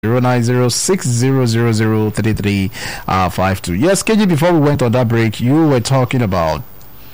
09060003352. Yes, KG, before we went on that break, you were talking about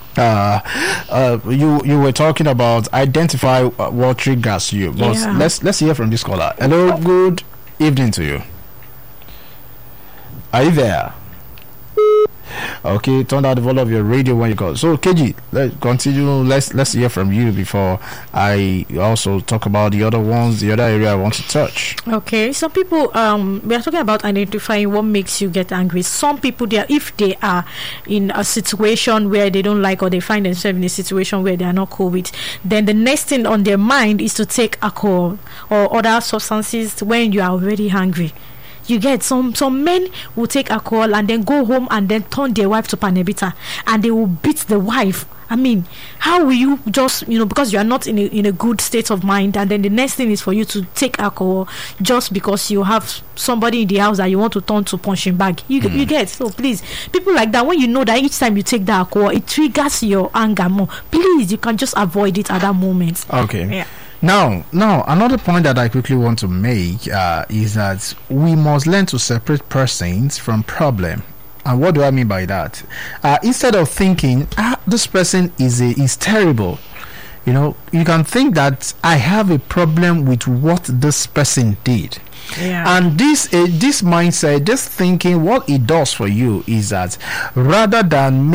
you were talking about identify what triggers you. But let's hear from this caller. Hello, good evening to you. Are you there? Okay, turn down the volume of your radio when you call. So KG, let's continue. Let's hear from you before I also talk about the other ones, the other area I want to touch. Okay, some people we are talking about identifying what makes you get angry. Some people, if they are in a situation where they don't like, or they find themselves in a situation where they are not cool with, then the next thing on their mind is to take alcohol or other substances when you are already hungry. You get some men will take alcohol and then go home and then turn their wife to panebita, and they will beat the wife. I mean, how will you just, because you are not in a good state of mind, and then the next thing is for you to take alcohol just because you have somebody in the house that you want to turn to punching bag. You get. So please, people like that, when you know that each time you take the alcohol, it triggers your anger more, please, you can just avoid it at that moment. Okay. Yeah. Now, another point that I quickly want to make is that we must learn to separate persons from problem. And what do I mean by that? Instead of thinking, this person is terrible, you can think that I have a problem with what this person did. Yeah. And this mindset, this thinking, what it does for you is that rather than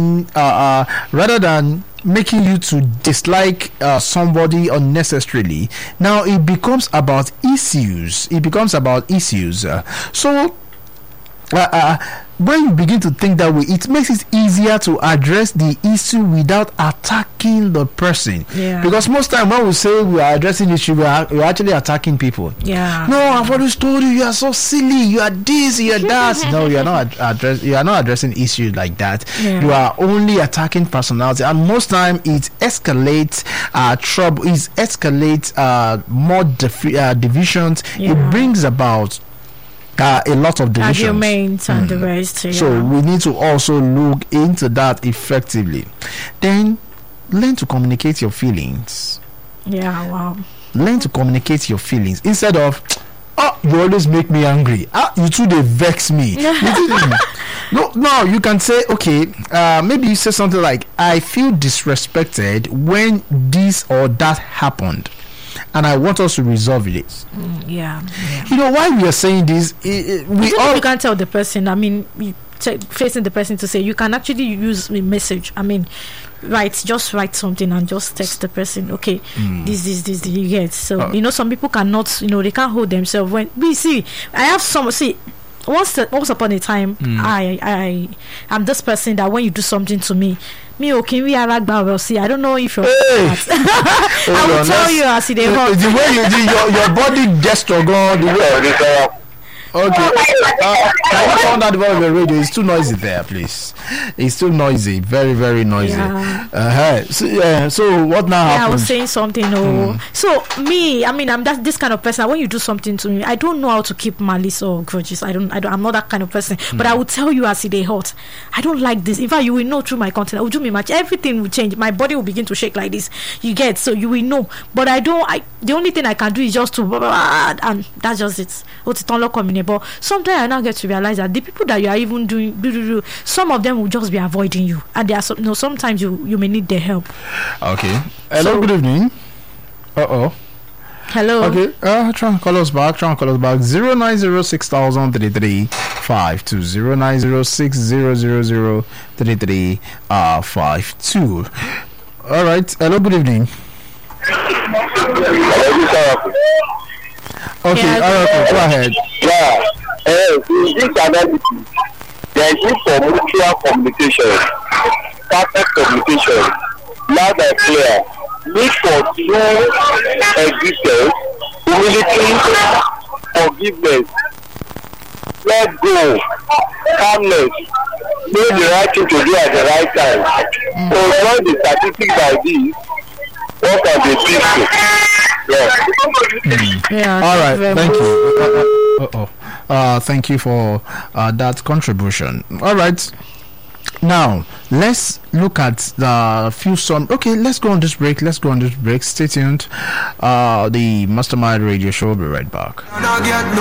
making you to dislike somebody unnecessarily, now it becomes about issues. When you begin to think that way, it makes it easier to address the issue without attacking the person. Yeah. Because most time when we say we are addressing issue, we're actually attacking people. Yeah. No, I've always told you are so silly. You are this, you are that. No, you are not addressing issues like that. Yeah. You are only attacking personality, and most time it escalates trouble. It escalates more divisions. Yeah. It brings about a lot of divisions. Arguments and the rest. Yeah. So we need to also look into that effectively. Then learn to communicate your feelings. Yeah, wow. Learn to communicate your feelings instead of you always make me angry. You too they vex me. No, you can say, okay, maybe you say something like, I feel disrespected when this or that happened, and I want us to resolve it. Yeah. Why we are saying this, you can't tell the person. I mean, facing the person to say, you can actually use a message. I mean, just write something and just text the person, okay, this you get. So some people cannot, they can't hold themselves. When we see, I have once upon a time, I am this person that when you do something to me, okay, we are see. I don't know if you're I will tell you as it is. The way you do your body gesture, the way. Okay. Can you turn down the volume of your radio? It's too noisy there, please. It's too noisy, very, very noisy. Yeah. So what now happens? I was saying something. So me, I mean, I'm this kind of person. When you do something to me, I don't know how to keep malice or grudges. I'm not that kind of person. But I will tell you as it is hot. I don't like this. In fact, you will know through my content. I will do me much. Everything will change. My body will begin to shake like this. You get, so you will know. But the only thing I can do is just to and that's just it. But sometimes I now get to realize that the people that you are even doing, some of them will just be avoiding you, and there are sometimes you may need their help. Okay. Hello, good evening. Hello. Okay. Try and call us back. 09060003352 09060003352. All right. Hello, good evening. Okay, go ahead. Yeah, this analysis, there is need for mutual communication, perfect communication, loud and clear. Need for true existence, humility, forgiveness, let go, calmness, do the right thing to do at the right time. So when the statistics like this, what can be peaceful? Yeah. All right. Thank you. Thank you for that contribution. All right. Now let's look at the few okay, let's go on this break. Stay tuned. The Mastermind Radio Show will be right back.